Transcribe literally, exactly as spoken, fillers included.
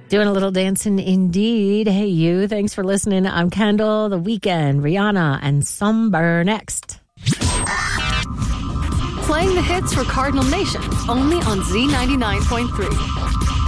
Doing a little dancing indeed. Hey, you. Thanks for listening. I'm Kendall, The Weeknd, Rihanna, and Somber next. Playing the hits for Cardinal Nation, only on Z ninety-nine point three.